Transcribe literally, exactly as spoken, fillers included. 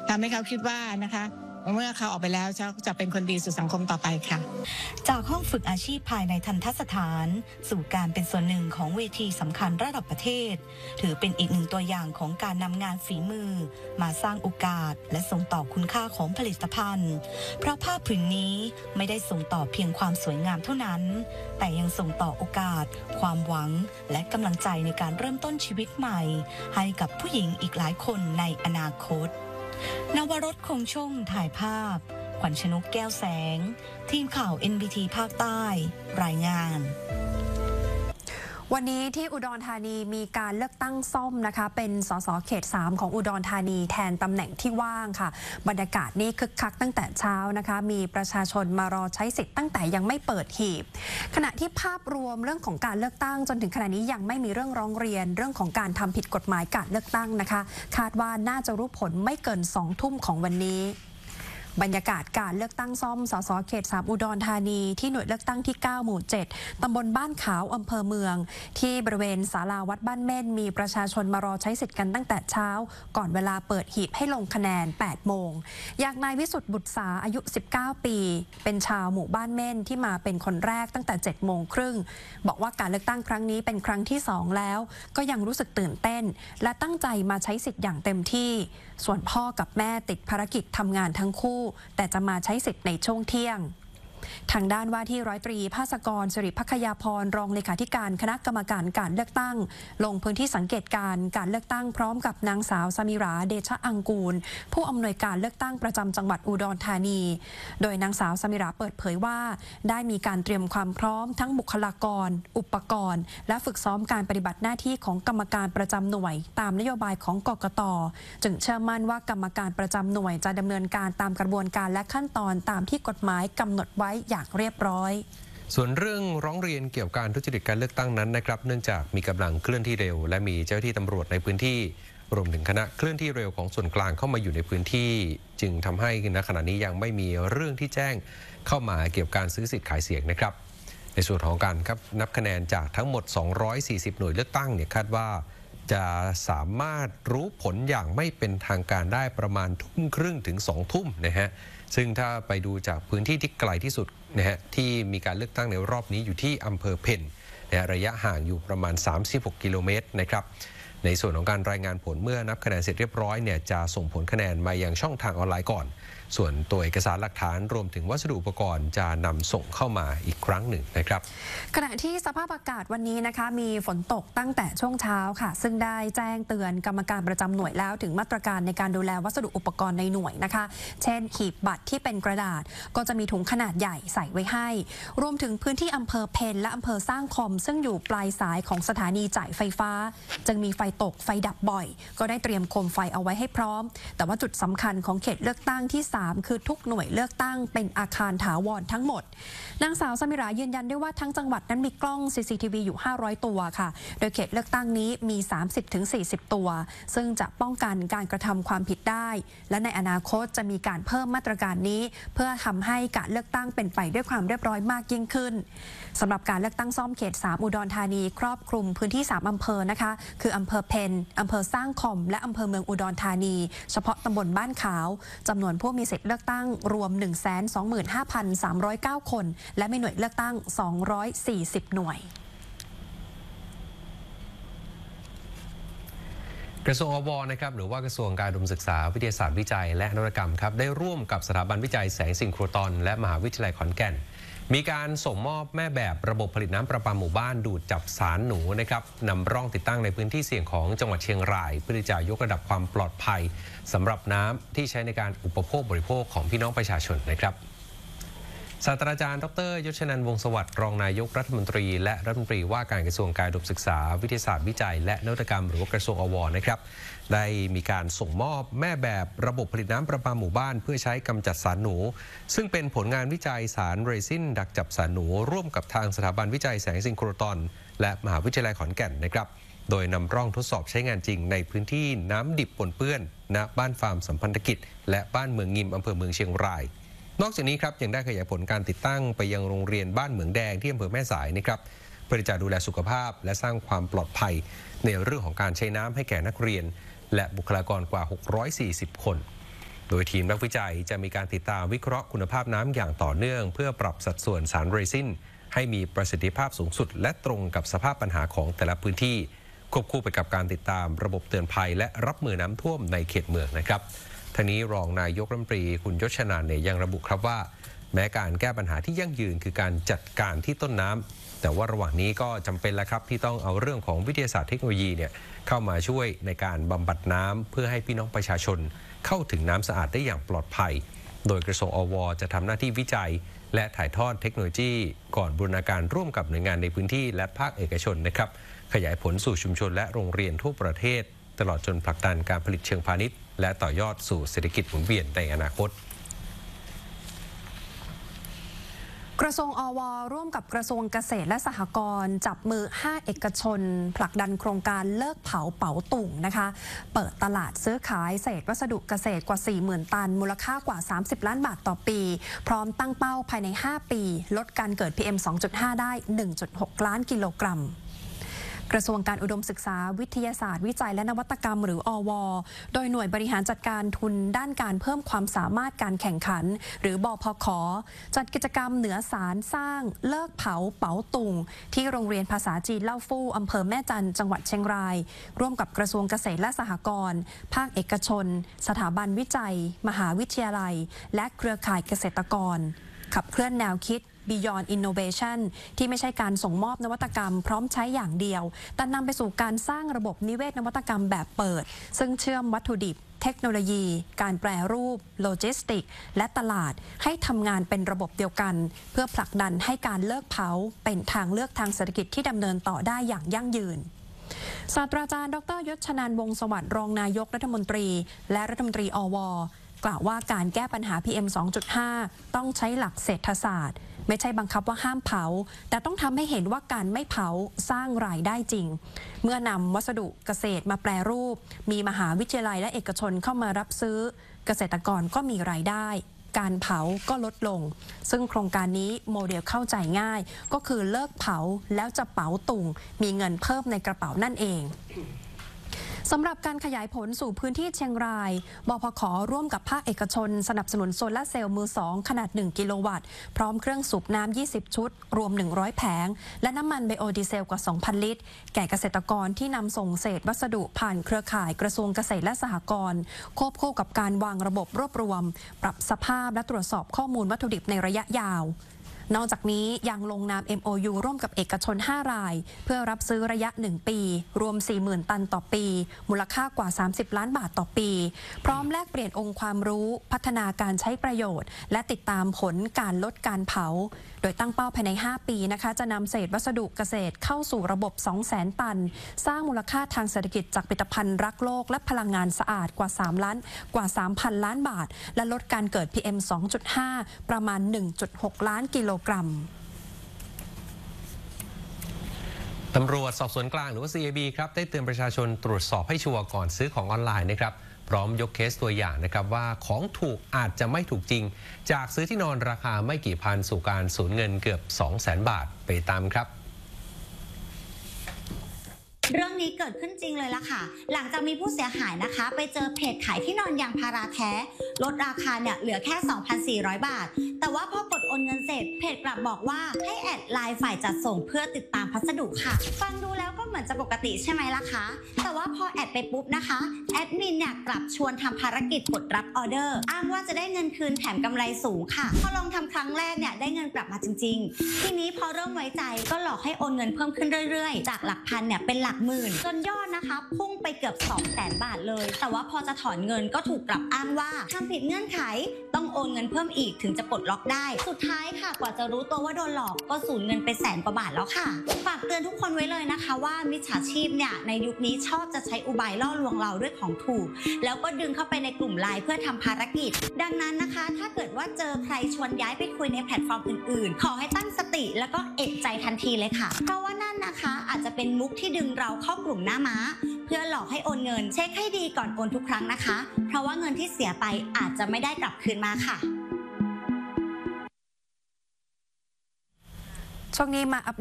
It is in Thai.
ทำให้เขาคิดว่านะคะเมื่อเขาออกไปแล้วจะเป็นคนดีสู่สังคมต่อไปค่ะจากห้องฝึกอาชีพภายในทัณฑสถานสู่การเป็นส่วนหนึ่งของเวทีสำคัญระดับประเทศถือเป็นอีกหนึ่งตัวอย่างของการนำงานฝีมือมาสร้างโอกาสและส่งต่อคุณค่าของผลิตภัณฑ์เพราะผ้าผืนนี้ไม่ได้ส่งต่อเพียงความสวยงามเท่านั้นแต่ยังส่งต่อโอกาสความหวังและกำลังใจในการเริ่มต้นชีวิตใหม่ให้กับผู้หญิงอีกหลายคนในอนาคตนวรสคงช่งถ่ายภาพขวัญชนกแก้วแสงทีมข่าว เอ็น บี ที ภาคใต้รายงานวันนี้ที่อุดรธานีมีการเลือกตั้งซ่อมนะคะเป็นสสเขตสามของอุดรธานีแทนตำแหน่งที่ว่างค่ะบรรยากาศนี้คึกคักตั้งแต่เช้านะคะมีประชาชนมารอใช้สิทธิ์ตั้งแต่ยังไม่เปิดหีบขณะที่ภาพรวมเรื่องของการเลือกตั้งจนถึงขณะนี้ยังไม่มีเรื่องร้องเรียนเรื่องของการทำผิดกฎหมายการเลือกตั้งนะคะคาดว่าน่าจะรู้ผลไม่เกินสองทุ่มของวันนี้บรรยากาศการเลือกตั้งซ่อมสสเขตสามอุดรธานีที่หน่วยเลือกตั้งที่เก้าหมู่เจ็ดตำบลบ้านขาวอำเภอเมืองที่บริเวณศาลาวัดบ้านเม่นมีประชาชนมารอใช้สิทธิ์กันตั้งแต่เช้าก่อนเวลาเปิดหีบให้ลงคะแนนแปดโมงอย่างนายวิสุทธิ์บุตรสาอายุสิบเก้าปีเป็นชาวหมู่บ้านเม่นที่มาเป็นคนแรกตั้งแต่เจ็ดโมงครึ่งบอกว่าการเลือกตั้งครั้งนี้เป็นครั้งที่สองแล้วก็ยังรู้สึกตื่นเต้นและตั้งใจมาใช้สิทธิ์อย่างเต็มที่ส่วนพ่อกับแม่ติดภารกิจทำงานทั้งคู่แต่จะมาใช้สิทธิ์ในช่วงเที่ยงทางด้านว่าที่ร้อยตรีภาสกรสิริภัคยาพรรองเลขาธิการคณะกรรมการการเลือกตั้งลงพื้นที่สังเกตการการเลือกตั้งพร้อมกับนางสาวสมิราเดชะอังกูลผู้อำนวยการเลือกตั้งประจำจังหวัดอุดรธานีโดยนางสาวสมิราเปิดเผยว่าได้มีการเตรียมความพร้อมทั้งบุคลากรอุปกรณ์และฝึกซ้อมการปฏิบัติหน้าที่ของกรรมการประจำหน่วยตามนโยบายของกกต.จึงเชื่อมั่นว่ากรรมการประจำหน่วยจะดำเนินการตามกระบวนการและขั้นตอนตามที่กฎหมายกำหนดไว้อย่างเรียบร้อยส่วนเรื่องร้องเรียนเกี่ยวกับการทุจริตการเลือกตั้งนั้นนะครับเนื่องจากมีกำลังเคลื่อนที่เร็วและมีเจ้าหน้าที่ตำรวจในพื้นที่รวมถึงคณะเคลื่อนที่เร็วของส่วนกลางเข้ามาอยู่ในพื้นที่จึงทำให้ณขณะนี้ยังไม่มีเรื่องที่แจ้งเข้ามาเกี่ยวกับการซื้อสิทธิ์ขายเสียงนะครับในส่วนของการครับนับคะแนนจากทั้งหมดสองร้อยสี่สิบหน่วยเลือกตั้งเนี่ยคาดว่าจะสามารถรู้ผลอย่างไม่เป็นทางการได้ประมาณทุ่มครึ่งถึงสองทุ่มนะฮะซึ่งถ้าไปดูจากพื้นที่ที่ไกลที่สุดนะฮะที่มีการเลือกตั้งในรอบนี้อยู่ที่อำเภอเพ็ญนะระยะห่างอยู่ประมาณสามสิบหกกิโลเมตรนะครับในส่วนของการรายงานผลเมื่อนับคะแนนเสร็จเรียบร้อยเนี่ยจะส่งผลคะแนนมายังช่องทางออนไลน์ก่อนส่วนตัวเอกสารหลักฐานรวมถึงวัสดุอุปกรณ์จะนำส่งเข้ามาอีกครั้งหนึ่งนะครับขณะที่สภาพอากาศวันนี้นะคะมีฝนตกตั้งแต่ช่วงเช้าค่ะซึ่งได้แจ้งเตือนกรรมการประจำหน่วยแล้วถึงมาตรการในการดูแลวัสดุอุปกรณ์ในหน่วยนะคะเช่นหีบบัตรที่เป็นกระดาษก็จะมีถุงขนาดใหญ่ใส่ไว้ให้รวมถึงพื้นที่อำเภอเพ็ญและอำเภอสร้างคมซึ่งอยู่ปลายสายของสถานีจ่ายไฟฟ้าจึงมีไฟตกไฟดับบ่อยก็ได้เตรียมโคมไฟเอาไว้ให้พร้อมแต่ว่าจุดสำคัญของเขตเลือกตั้งที่สามคือทุกหน่วยเลือกตั้งเป็นอาคารถาวรทั้งหมดนางสาวสมิรายืนยันได้ว่าทั้งจังหวัดนั้นมีกล้อง ซี ซี ที วี อยู่ห้าร้อยตัวค่ะโดยเขตเลือกตั้งนี้มี สามสิบถึงสี่สิบ ตัวซึ่งจะป้องกันการกระทำความผิดได้และในอนาคตจะมีการเพิ่มมาตรการนี้เพื่อทำให้การเลือกตั้งเป็นไปด้วยความเรียบร้อยมากยิ่งขึ้นสำหรับการเลือกตั้งซ่อมเขตสามอุดรธานีครอบคลุมพื้นที่สามอำเภอนะคะคืออำเภอเพ็ญอำเภอสร้างคมและอำเภอเมืองอุดรธานีเฉพาะตำบลบ้านขาวจำนวนผู้มีสิทธิ์เลือกตั้งรวม หนึ่งแสนสองหมื่นห้าพันสามร้อยเก้า คนและมีหน่วยเลือกตั้งสองร้อยสี่สิบหน่วยกระทรวงอวนะครับหรือว่ากระทรวงการอุดมศึกษาวิทยาศาสตร์วิจัยและนวัตกรรมครับได้ร่วมกับสถาบันวิจัยแสงซินโครตรอนและมหาวิทยาลัยขอนแก่นมีการส่งมอบแม่แบบระบบผลิตน้ำประปาหมู่บ้านดูดจับสารหนูนะครับนำร่องติดตั้งในพื้นที่เสี่ยงของจังหวัดเชียงรายเพื่อจะยกระดับความปลอดภัยสำหรับน้ำที่ใช้ในการอุปโภคบริโภคของพี่น้องประชาชนนะครับศาสตราจารย์ดร.ยศนันท์วงศ์สวัสดิ์รองนายกรัฐมนตรีและรัฐมนตรีว่าการกระทรวงการอุดมศึกษาวิทยาศาสตร์วิจัยและนวัตกรรมหรือว่ากระทรวงอวนะครับได้มีการส่งมอบแม่แบบระบบผลิตน้ำประปาหมู่บ้านเพื่อใช้กำจัดสารหนูซึ่งเป็นผลงานวิจัยสารเรซินดักจับสารหนูร่วมกับทางสถาบันวิจัยแสงซินโครตรอนและมหาวิทยาลัยขอนแก่นนะครับโดยนำร่องทดสอบใช้งานจริงในพื้นที่น้ำดิบปนเปื้อนณบ้านฟาร์มสัมพันธกิจและบ้านเมืองงิมอำเภอเมืองเชียงรายนอกจากนี้ครับยังได้ขยายผลการติดตั้งไปยังโรงเรียนบ้านเหมืองแดงที่อำเภอแม่สายนะครับเพื่อจะดูแลสุขภาพและสร้างความปลอดภัยในเรื่องของการใช้น้ำให้แก่นักเรียนและบุคลากรกว่าหกร้อยสี่สิบคนโดยทีมนักวิจัยจะมีการติดตามวิเคราะห์คุณภาพน้ำอย่างต่อเนื่องเพื่อปรับสัดส่วนสารเรซินให้มีประสิทธิภาพสูงสุดและตรงกับสภาพปัญหาของแต่ละพื้นที่ควบคู่ไปกับการติดตามระบบเตือนภัยและรับมือน้ำท่วมในเขตเมืองนะครับทั้งนี้รองนายกรัฐมนตรีคุณยศชนานเนี่ยยังระบุครับว่าแม้การแก้ปัญหาที่ยั่งยืนคือการจัดการที่ต้นน้ำแต่ว่าระหว่างนี้ก็จำเป็นแล้วครับที่ต้องเอาเรื่องของวิทยาศาสตร์เทคโนโลยีเนี่ยเข้ามาช่วยในการบำบัดน้ำเพื่อให้พี่น้องประชาชนเข้าถึงน้ำสะอาดได้อย่างปลอดภัยโดยกระทรวงอว.จะทำหน้าที่วิจัยและถ่ายทอดเทคโนโลยีก่อนบูรณาการร่วมกับหน่วยงานในพื้นที่และภาคเอกชนนะครับขยายผลสู่ชุมชนและโรงเรียนทั่วประเทศตลอดจนผลักดันการผลิตเชิงพาณิชย์และต่อยอดสู่เศรษฐกิจหมุนเวียนในอนาคตกระทรวงอว.ร่วมกับกระทรวงเกษตรและสหกรณ์จับมือห้าเอกชนผลักดันโครงการเลิกเผาเป๋าตุ่งนะคะเปิดตลาดซื้อขายเศษวัสดุเกษตรกว่า สี่หมื่น ตันมูลค่ากว่าสามสิบล้านบาทต่อปีพร้อมตั้งเป้าภายในห้าปีลดการเกิด พี เอ็ม สองจุดห้า ได้ หนึ่งจุดหก ล้านกิโลกรัมกระทรวงการอุดมศึกษาวิทยาศาสตร์วิจัยและนวัตกรรมหรืออว.โดยหน่วยบริหารจัดการทุนด้านการเพิ่มความสามารถการแข่งขันหรือบพข.จัดกิจกรรมเหนือสารสร้างเลิกเผาเป๋าตุงที่โรงเรียนภาษาจีนเล่าฟู่อำเภอแม่จันทร์จังหวัดเชียงรายร่วมกับกระทรวงเกษตรและสหกรณ์ภาคเอกชนสถาบันวิจัยมหาวิทยาลัยและเครือข่ายเกษตรกรขับเคลื่อนแนวคิดBeyond Innovation ที่ไม่ใช่การส่งมอบนวัตกรรมพร้อมใช้อย่างเดียวแต่นำไปสู่การสร้างระบบนิเวศนวัตกรรมแบบเปิดซึ่งเชื่อมวัตถุดิบเทคโนโลยีการแปรรูปโลจิสติกและตลาดให้ทำงานเป็นระบบเดียวกันเพื่อผลักดันให้การเลิกเผาเป็นทางเลือกทางเศรษฐกิจที่ดำเนินต่อได้อย่างยั่งยืนศาสตราจารย์ดร.ยศชนานวงศ์สวัสดิ์รองนายกรัฐมนตรีและรัฐมนตรีอว.กล่าวว่าการแก้ปัญหา พี เอ็ม สองจุดห้า ต้องใช้หลักเศรษฐศาสตร์ไม่ใช่บังคับว่าห้ามเผาแต่ต้องทำให้เห็นว่าการไม่เผาสร้างรายได้จริงเมื่อนำวัสดุเกษตรมาแปรรูปมีมหาวิทยาลัยและเอกชนเข้ามารับซื้อเกษตรกรก็มีรายได้การเผาก็ลดลงซึ่งโครงการนี้โมเดลเข้าใจง่ายก็คือเลิกเผาแล้วจะเป๋าตุ่งมีเงินเพิ่มในกระเป๋านั่นเองสำหรับการขยายผลสู่พื้นที่เชียงรายบพข.ร่วมกับภาคเอกชนสนับสนุนโซลาร์เซลล์มือสองขนาดหนึ่งกิโลวัตต์พร้อมเครื่องสูบน้ำยี่สิบชุดรวมหนึ่งร้อยแผงและน้ำมันไบโอดีเซลกว่า สองพัน ลิตรแก่เกษตรกรที่นำส่งเศษวัสดุผ่านเครือข่ายกระทรวงเกษตรและสหกรณ์ควบคู่กับการวางระบบรวบรวมปรับสภาพและตรวจสอบข้อมูลวัตถุดิบในระยะยาวนอกจากนี้ยังลงนาม เอ็ม โอ ยู ร่วมกับเอกชนห้ารายเพื่อรับซื้อระยะหนึ่งปีรวม สี่หมื่น ตันต่อปีมูลค่ากว่าสามสิบล้านบาทต่อปีพร้อมแลกเปลี่ยนองค์ความรู้พัฒนาการใช้ประโยชน์และติดตามผลการลดการเผาโดยตั้งเป้าภายในห้าปีนะคะจะนำเศษวัสดุเกษตรเข้าสู่ระบบ สองแสน ตันสร้างมูลค่าทางเศรษฐกิจจากผลิตภัณฑ์รักโลกและพลังงานสะอาดกว่า3ล้านกว่า สามพัน ล้านบาทและลดการเกิด พี เอ็ม สองจุดห้า ประมาณ หนึ่งจุดหก ล้านกิโลกรัมตำรวจสอบสวนกลางหรือว่า ซี ไอ บี ครับได้เตือนประชาชนตรวจสอบให้ชัวร์ก่อนซื้อของออนไลน์นะครับพร้อมยกเคสตัวอย่างนะครับว่าของถูกอาจจะไม่ถูกจริงจากซื้อที่นอนราคาไม่กี่พันสู่การสูญเงินเกือบ สองแสน บาทไปตามครับเรื่องนี้เกิดขึ้นจริงเลยล่ะค่ะหลังจากมีผู้เสียหายนะคะไปเจอเพจขายที่นอนยางพาราแท้ลดราคาเนี่ยเหลือแค่ สองพันสี่ร้อย บาทแต่ว่าพอกดโอนเงินเสร็จเพจกลับบอกว่าให้แอดไลน์ฝ่ายจัดส่งเพื่อติดตามพัสดุค่ะฟังดูแล้วก็เหมือนจะปกติใช่ไหมล่ะคะแต่ว่าพอแอดไปปุ๊บนะคะแอดมินเนี่ยกลับชวนทำภารกิจกดรับออเดอร์อ้างว่าจะได้เงินคืนแถมกำไรสูงค่ะพอลองทำครั้งแรกเนี่ยได้เงินกลับมาจริงๆทีนี้พอเริ่มไว้ใจก็หลอกให้โอนเงินเพิ่มขึ้นเรื่อยๆจากหลักพันเนี่ยเป็นหลักหมื่นจนยอดนะคะพุ่งไปเกือบ สองแสน บาทเลยแต่ว่าพอจะถอนเงินก็ถูกกลับอ้างว่าทำผิดเงื่อนไขต้องโอนเงินเพิ่มอีกถึงจะปลดล็อกได้สุดท้ายค่ะกว่าจะรู้ตัวว่าโดนหลอกก็สูญเงินไปแสนกว่าบาทแล้วค่ะฝากเตือนทุกคนไว้เลยนะคะว่ามิจฉาชีพเนี่ยในยุคนี้ชอบจะใช้อุบายล่อลวงเราด้วยของถูกแล้วก็ดึงเข้าไปในกลุ่มไลน์เพื่อทำภารกิจดังนั้นนะคะถ้าเกิดว่าเจอใครชวนย้ายไปคุยในแพลตฟอร์มอื่นๆขอให้ตั้งสติแล้วก็เอะใจทันทีเลยค่ะเพราะว่านั่นนะคะอาจจะเป็นมุกที่ดึงเราเข้ากลุ่มหน้าม้าเพื่อหลอกให้โอนเงินเช็คให้ดีก่อนโอนทุกครั้งนะคะเพราะว่าเงินที่เสียไปอาจจะไม่ได้กลับคืนมาค่ะช่วงนี้มา